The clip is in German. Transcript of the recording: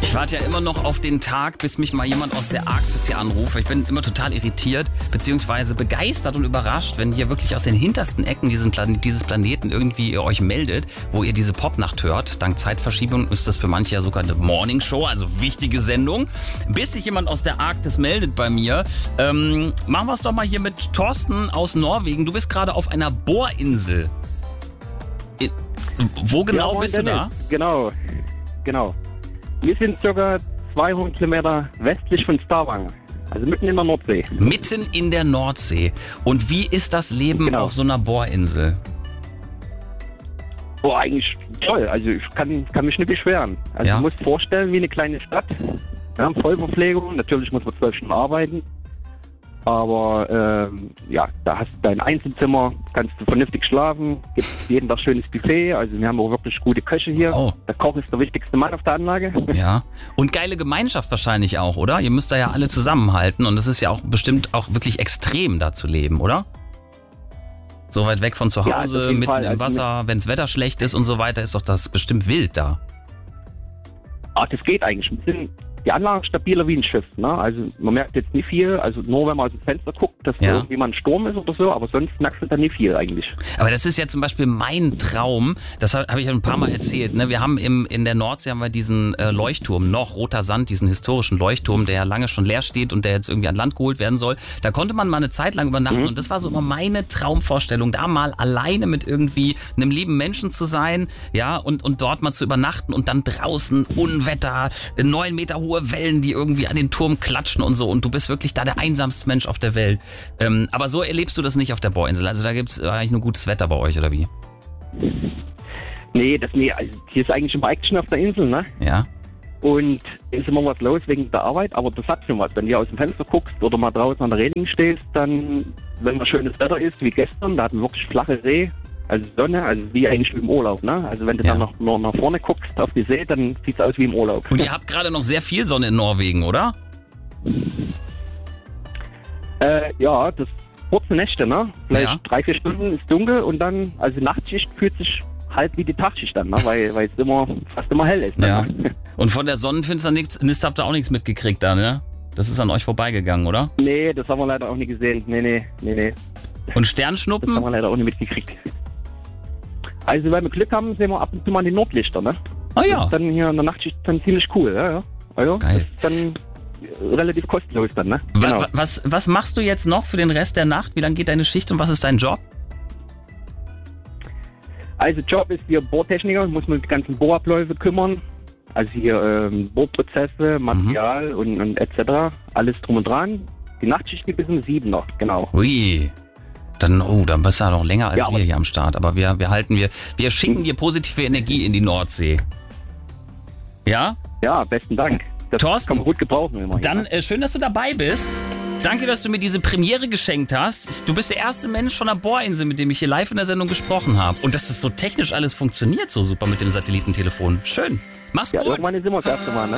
Ich warte ja immer noch auf den Tag, bis mich mal jemand aus der Arktis hier anruft. Ich bin immer total irritiert, beziehungsweise begeistert und überrascht, wenn hier wirklich aus den hintersten Ecken dieses Planeten irgendwie ihr euch meldet, wo ihr diese Popnacht hört. Dank Zeitverschiebung ist das für manche ja sogar eine Morningshow, also wichtige Sendung. Bis sich jemand aus der Arktis meldet bei mir, machen wir es doch mal hier mit Thorsten aus Norwegen. Du bist gerade auf einer Bohrinsel. Wo genau bist du da? Genau. Wir sind ca. 200 Kilometer westlich von Stavanger, also mitten in der Nordsee. Mitten in der Nordsee. Und wie ist das Leben auf so einer Bohrinsel? Boah, eigentlich toll. Also ich kann mich nicht beschweren. Also du musst dir vorstellen, wie eine kleine Stadt. Wir haben Vollverpflegung, natürlich muss man 12 Stunden arbeiten. Aber da hast du dein Einzelzimmer, kannst du vernünftig schlafen, gibt jeden Tag schönes Buffet, also wir haben auch wirklich gute Köche hier. Oh. Der Koch ist der wichtigste Mann auf der Anlage. Ja, und geile Gemeinschaft wahrscheinlich auch, oder? Ihr müsst da ja alle zusammenhalten und es ist ja auch bestimmt auch wirklich extrem da zu leben, oder? So weit weg von zu Hause, mitten im Wasser, wenn das Wetter schlecht ist und so weiter, ist doch das bestimmt wild da. Ach, das geht eigentlich. Die Anlage ist stabiler wie ein Schiff, ne? Also man merkt jetzt nicht viel, also nur wenn man aus dem Fenster guckt, dass irgendwie mal ein Sturm ist oder so, aber sonst merkst du da nicht viel eigentlich. Aber das ist ja zum Beispiel mein Traum, das habe ich ja ein paar Mal erzählt, ne? Wir haben in der Nordsee haben wir diesen Leuchtturm, noch Roter Sand, diesen historischen Leuchtturm, der ja lange schon leer steht und der jetzt irgendwie an Land geholt werden soll. Da konnte man mal eine Zeit lang übernachten und das war so immer meine Traumvorstellung, da mal alleine mit irgendwie einem lieben Menschen zu sein, ja, und dort mal zu übernachten und dann draußen Unwetter, 9 Meter hohe Wellen, die irgendwie an den Turm klatschen und so und du bist wirklich da der einsamste Mensch auf der Welt. Aber so erlebst du das nicht auf der Bohrinsel, also da gibt es eigentlich nur gutes Wetter bei euch, oder wie? Nee, also hier ist eigentlich immer Action auf der Insel, ne? Ja. Und ist immer was los wegen der Arbeit, aber das hat schon was. Wenn du aus dem Fenster guckst oder mal draußen an der Reling stehst, dann, wenn mal schönes Wetter ist, wie gestern, da hatten wir wirklich flache See, also Sonne, also wie eigentlich im Urlaub, ne? Also wenn du dann noch nach vorne guckst auf die See, dann sieht es aus wie im Urlaub. Und ihr habt gerade noch sehr viel Sonne in Norwegen, oder? Ja, das kurze Nächte, ne? Vielleicht 3-4 Stunden ist dunkel und dann, also Nachtschicht fühlt sich halt wie die Tagschicht an, ne? Weil es fast immer hell ist. Ne? Ja. Und von der Sonnenfinsternis habt ihr auch nichts mitgekriegt da, ne? Das ist an euch vorbeigegangen, oder? Nee, das haben wir leider auch nicht gesehen. Nee. Und Sternschnuppen? Das haben wir leider auch nicht mitgekriegt. Also, wenn wir Glück haben, sehen wir ab und zu mal die Nordlichter, ne? Ah ja. Das ist dann hier in der Nachtschicht dann ziemlich cool, ja. Also, geil. Das ist dann relativ kostenlos dann, ne? Genau. Was machst du jetzt noch für den Rest der Nacht? Wie lange geht deine Schicht und was ist dein Job? Also, Job ist hier Bohrtechniker, muss man um die ganzen Bohrabläufe kümmern. Also hier Bohrprozesse, Material und etc. Alles drum und dran. Die Nachtschicht geht bis um 7 noch, genau. Ui. Dann bist du ja noch länger als wir hier am Start. Aber wir schicken dir positive Energie in die Nordsee. Ja? Ja, besten Dank. Das Thorsten, kann man gut gebrauchen immer. Dann schön, dass du dabei bist. Danke, dass du mir diese Premiere geschenkt hast. Du bist der erste Mensch von der Bohrinsel, mit dem ich hier live in der Sendung gesprochen habe. Und dass das so technisch alles funktioniert, so super mit dem Satellitentelefon. Schön. Mach's gut. Ja, irgendwann sind wir das erste Mal, ne?